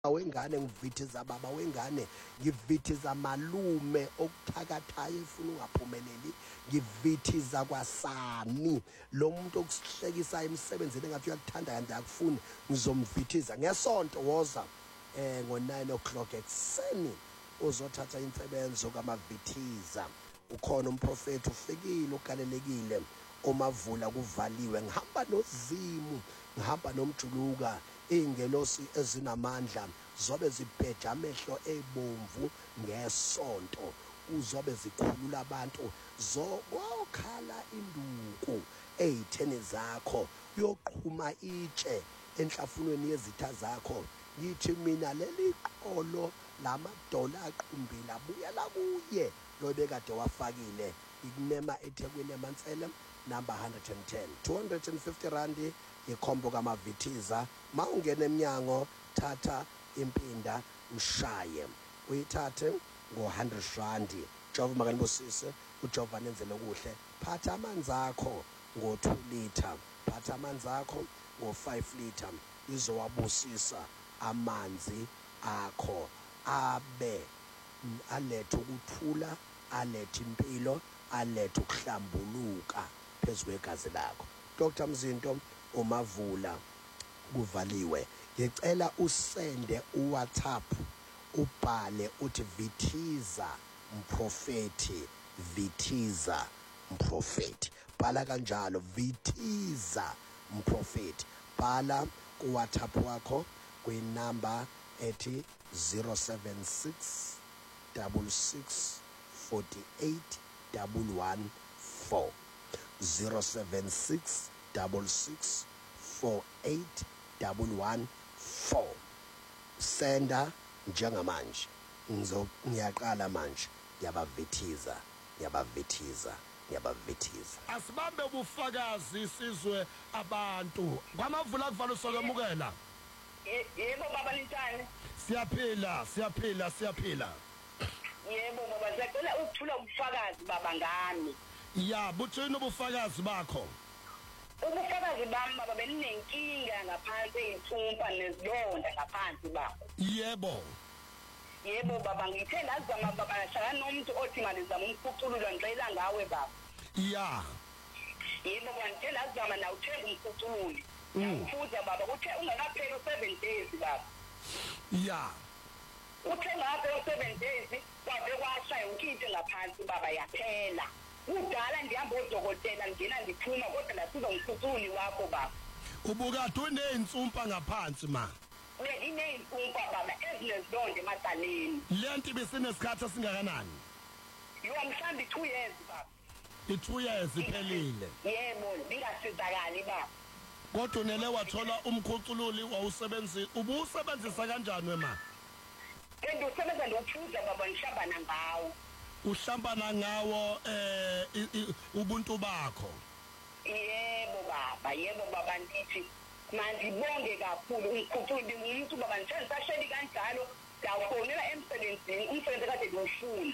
wengane ngivithiza baba wengane, ngivithiza malume okuthakathayo efuna ungaphumeleli, ngivithiza kwasani lo muntu okusihlekisa emsebenzini engathi uyakuthanda kanti akufuni, ngizomvithiza ngesonto woza ngo9 o'clock ekseni uzothatha insebenzo kamavithiza. Ukhona umprofeti ufikile ugalelekile omavula kuvaliwe, ngihamba nozimu, ngihamba nomjuluka, ingelosi ezinamandla zobe zibheja amehlo ebomvu ngesonto, uzobe zikhulula abantu zokukhala induku eyitheni zakho, yoqhuma itshe enhlafunweni yezitha zakho. Yithi mina leli qolo lamadola aqhumbila buyela kuye lo bekade wafakile ikunema eThekwini eMansele number 110 250 randi ikhombo kamavithiza. Ma ungena eminyango thatha impinda ushaye uyithathe ngo100 randi. Jehova makanibusise, uJehova nenzele okuhle. Phatha amanzi akho ngo2 liter, phatha amanzi akho ngo5 liter, izowabusisa amanzi akho abe alethe ukuthula, alethe impilo, alethe ukuhlambuluka phezu kwegazi lakho. Dr. Mzinto umavula kuvaliwe, ngicela usende uWhatsApp ubhale uthi vithiza mprofeti, vithiza mprofeti. Bhala kanjalo vithiza mprofeti, bhala kuWhatsApp wakho kwinamba ethi 076 66 48 114 076 66 48 114. Senda njengamanje, ngiyaqala manje, ngiyabavithiza. Asibambe ubufakazi sizwe abantu kwamavula kuvalo sokwamukela. Yebo baba Lintane. Siyaphila. Yebo baba, ngicela ukuthula ubufakazi baba ngami. Ya, buthini ubufakazi bakho? Ubufakazi bami baba, beninenkinga ngaphansi ey'nhlumpa nezilonda ngaphansi baba. Yebo baba, ngithe ngazama baba ngahlala nomuntu othi ngalizama umkhuculula ngicela ngawe baba. Ya. Yebo baba, ngithe ngazama na uthenga umkhucululi. Ngikubuza baba, uthe ungakapheli 7 days baba. Ya. Uthe ngapheli 7 days kwabe kwashaya ukinto ngaphansi baba yaphela. Udala ndihamba odokotela ngena ndiphuma kodwa lasiza umkhucululi wakho baba. Ubukade uney'nsumpa ngaphansi ma. Iney'nsumpa baba ezinezilonda emagaleni. Lento ibisinesikhathi esingakanani? Mhlawumbe 2 years baba. I2 years iphelile. Yebo, ngingasizakali baba. Kodwa unele wathola umkhucululi ubusebenzisa kanjani wema? Kanti usebenza ngokuphuza baba, ngihlambana ngawo. Uhlambana ngawo ubuntu bakho? Yebo baba, ndithi mandibonge kakhulu umkhucululi umuntu baba, ngisasheli kanjalo ngawufonela emsebenzini, umsebenzi kade ngifuna.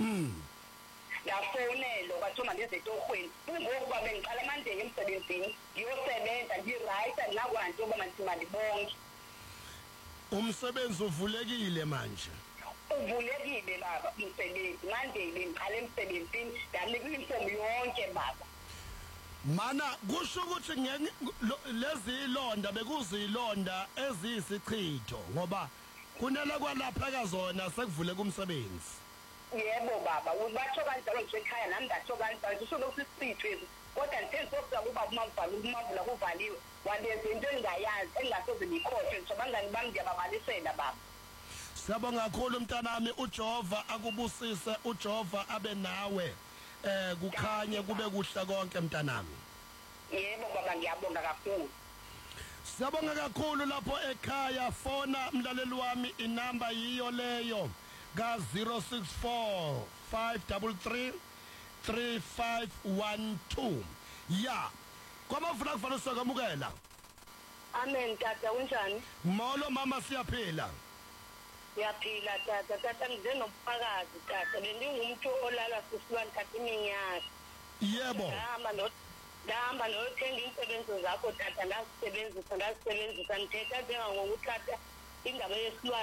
Ngafonelwa kwathoma ngezetohweni kungokuba bengiqala manje emsebenzini ngiyosebenza ngiright ngakwanti ukuba manthimali bonke. Umsebenzi uvulekile manje? Uvulekile baba umsebenzi, manje bengiqala emsebenzini nganika imfomu yonke baba. Mana kusho ukuthi lezi ilonda bekuzilonda eziyisichitho ngoba kunela kwalapha kazona sekuvule kumsebenzi. Yebo baba, ubatsho kanjalo nje ekhaya nami ngatsho kanjalo kusho lokusisithwe kodwa ngithe sokuza kuba umavula kuvaliwe walezi into engayazi engasoze ngikhohlwe nje abangani bami ngiyababalisela baba. Siyabonga kakhulu mntanami, uJehova akubusise, uJehova abe nawe kukhanye kube kuhle konke mntanami. Yebo baba, ngiyabonga kakhulu. Siyabonga kakhulu lapho ekhaya. Fona mlaleli wami, inamba yiyo leyo ka 064 533 3512. Ya kwamavula kufanele sokwamukela. Amen tata, unjani? Molo mama, siyaphila. Siyaphila tata, ngize nobufakazi tata, bengingumuntu olala sisiwa ntatha iminyaka. Yebo. Ngihamba nothenga insebenzo zakho tata, ngazisebenzisa ngithetha njenga ngokuthatha indaba yesilwane